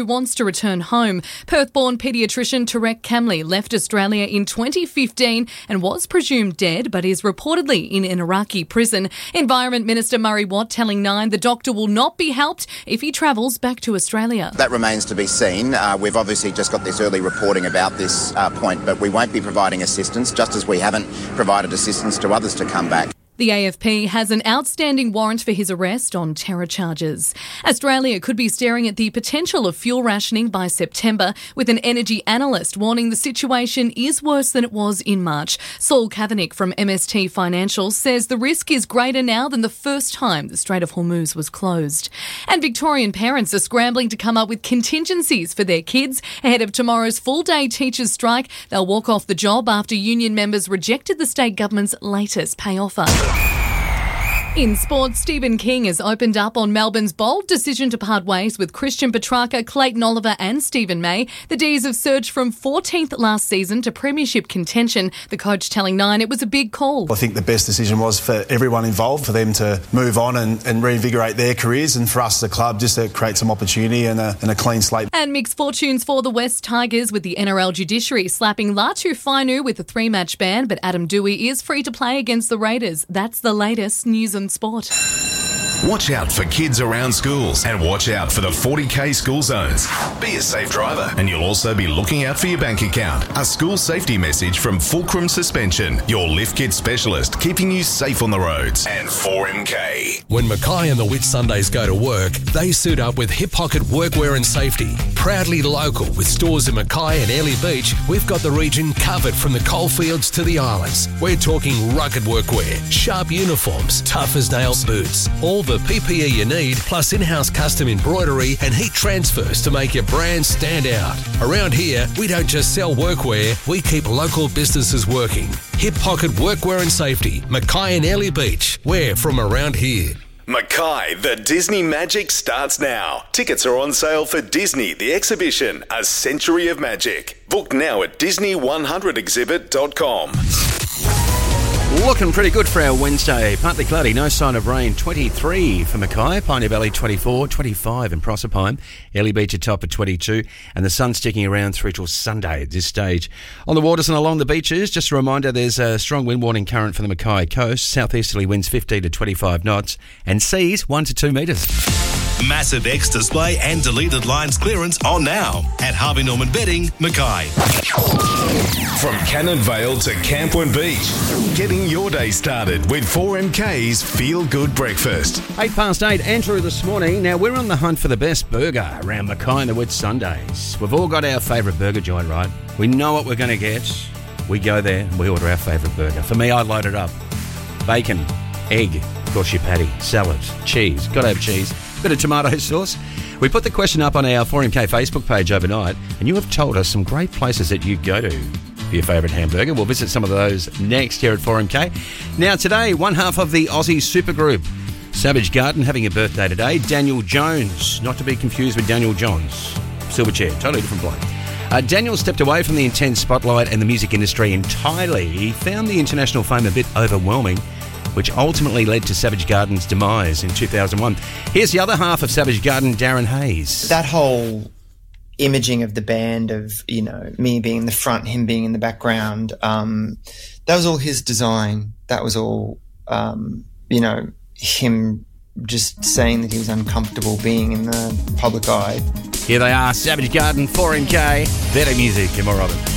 who wants to return home. Perth-born paediatrician Tarek Kamli left Australia in 2015 and was presumed dead, but is reportedly in an Iraqi prison. Environment Minister Murray Watt telling Nine the doctor will not be helped if he travels back to Australia. That remains to be seen. We've obviously just got this early reporting about this point, but we won't be providing assistance, just as we haven't provided assistance to others to come back. The AFP has an outstanding warrant for his arrest on terror charges. Australia could be staring at the potential of fuel rationing by September, with an energy analyst warning the situation is worse than it was in March. Saul Kavanagh from MST Financial says the risk is greater now than the first time the Strait of Hormuz was closed. And Victorian parents are scrambling to come up with contingencies for their kids ahead of tomorrow's full-day teachers' strike. They'll walk off the job after union members rejected the state government's latest pay offer. In sports, Stephen King has opened up on Melbourne's bold decision to part ways with Christian Petrarca, Clayton Oliver and Stephen May. The D's have surged from 14th last season to premiership contention. The coach telling Nine it was a big call. I think the best decision was for everyone involved, for them to move on and reinvigorate their careers, and for us, the club, just to create some opportunity and a clean slate. And mixed fortunes for the West Tigers, with the NRL judiciary slapping Latu Fainu with a 3-match ban, but Adam Dewey is free to play against the Raiders. That's the latest news and sport. Watch out for kids around schools and watch out for the 40k school zones. Be a safe driver, and you'll also be looking out for your bank account. A school safety message from Fulcrum Suspension, your lift kit specialist, keeping you safe on the roads. And 4MK. When Mackay and the Whitsundays go to work, they suit up with Hip Pocket Workwear and Safety. Proudly local with stores in Mackay and Airlie Beach, we've got the region covered from the coalfields to the islands. We're talking rugged workwear, sharp uniforms, tough as nails boots, all the PPE you need, plus in-house custom embroidery and heat transfers to make your brand stand out. Around here, we don't just sell workwear, we keep local businesses working. Hip Pocket Workwear and Safety, Mackay and Airlie Beach. We're from around here. Mackay, the Disney Magic starts now. Tickets are on sale for Disney, the exhibition, A Century of Magic. Book now at Disney100exhibit.com. Looking pretty good for our Wednesday. Partly cloudy, no sign of rain. 23 for Mackay, Pioneer Valley 24, 25 in Proserpine, Airlie Beach atop at 22, and the sun sticking around through till Sunday at this stage. On the waters and along the beaches, just a reminder, there's a strong wind warning current for the Mackay coast. Southeasterly winds 15 to 25 knots, and seas 1 to 2 metres. Massive X display and deleted lines clearance on now at Harvey Norman Bedding, Mackay. From Cannon Vale to Campoon Beach, getting your day started with 4MK's Feel Good Breakfast. 8:08, Andrew this morning. Now, we're on the hunt for the best burger around Mackay and the Whitsundays. We've all got our favourite burger joint, right? We know what we're going to get. We go there and we order our favourite burger. For me, I load it up. Bacon, egg, of course your patty, salad, cheese. Got to have cheese. Bit of tomato sauce. We put the question up on our 4MK Facebook page overnight, and you have told us some great places that you go to for your favourite hamburger. We'll visit some of those next here at 4MK. Now today, one half of the Aussie supergroup Savage Garden having a birthday today. Daniel Jones, not to be confused with Daniel Johns. Silverchair, totally different bloke. Daniel stepped away from the intense spotlight and the music industry entirely. He found the international fame a bit overwhelming, which ultimately led to Savage Garden's demise in 2001. Here's the other half of Savage Garden, Darren Hayes. That whole imaging of the band of, me being in the front, him being in the background, that was all his design. That was all, him just saying that he was uncomfortable being in the public eye. Here they are, Savage Garden, 4MK. Better music, am I right?